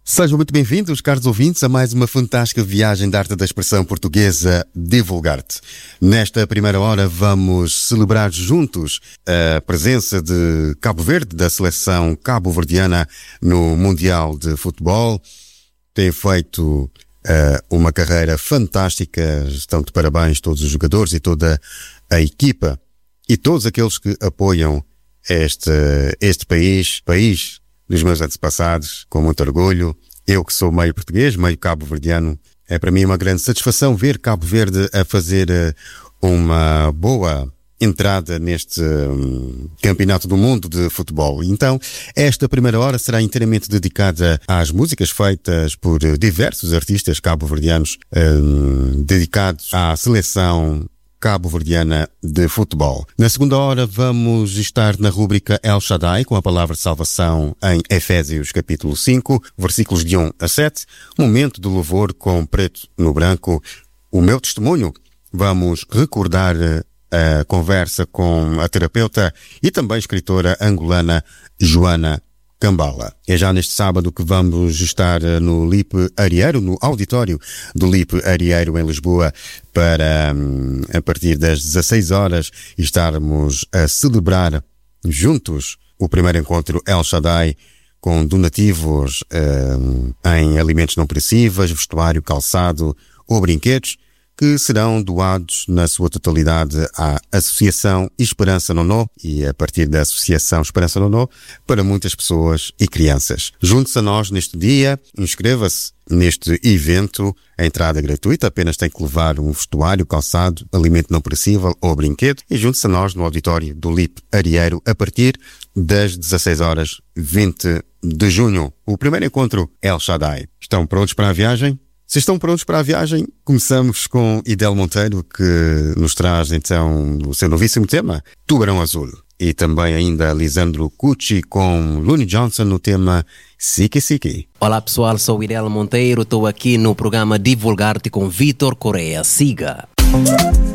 Sejam muito bem-vindos, caros ouvintes, a mais uma fantástica viagem da arte da expressão portuguesa Divulgar-te. Nesta primeira hora vamos celebrar juntos a presença de Cabo Verde, da seleção cabo-verdiana no Mundial de Futebol. Tem feito uma carreira fantástica, estão de parabéns todos os jogadores e toda a equipa e todos aqueles que apoiam este país dos meus antepassados, com muito orgulho. Eu que sou meio português, meio cabo-verdiano, é para mim uma grande satisfação ver Cabo Verde a fazer uma boa entrada neste campeonato do mundo de futebol. Então, esta primeira hora será inteiramente dedicada às músicas feitas por diversos artistas cabo-verdianos dedicados à seleção cabo-verdiana de futebol. Na segunda hora vamos estar na rúbrica El Shaddai, com a palavra salvação em Efésios capítulo 5, versículos de 1 a 7, momento de louvor com preto no branco, o meu testemunho. Vamos recordar a conversa com a terapeuta e também escritora angolana Joana Cambala. É já neste sábado que vamos estar no Lipe Arieiro, no auditório do Lipe Arieiro em Lisboa, para, a partir das 16 horas, estarmos a celebrar juntos o primeiro encontro El Shaddai, com donativos em alimentos não perecíveis, vestuário, calçado ou brinquedos, que serão doados na sua totalidade à Associação Esperança Nonô e a partir da Associação Esperança Nonô para muitas pessoas e crianças. Junte-se a nós neste dia, inscreva-se neste evento, a entrada é gratuita, apenas tem que levar um vestuário, calçado, alimento não perecível ou brinquedo e junte-se a nós no auditório do Lipe Arieiro a partir das 16 horas 20 de junho. O primeiro encontro El Shaddai. Estão prontos para a viagem? Se estão prontos para a viagem, começamos com Idel Monteiro, que nos traz então o seu novíssimo tema, Tubarão Azul. E também ainda Lisandro Cucci com Looney Johnson no tema Siki Siki. Olá pessoal, sou o Idel Monteiro, estou aqui no programa Divulgar-te com Vitor Correia. Siga!